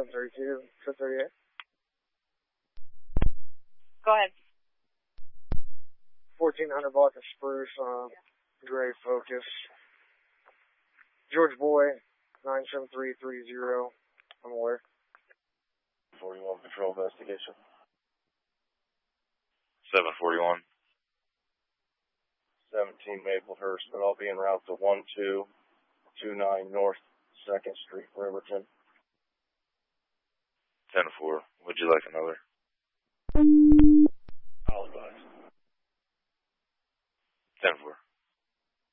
732, 738. Go ahead. 1400 block of Spruce, gray Focus. George Boy, 97330. I'm aware. 41 patrol investigation. 741. 17 Maplehurst, but I'll be en route to 1229 North 2nd Street, Riverton. 10-4. Would you like another? I'll advise. 10-4.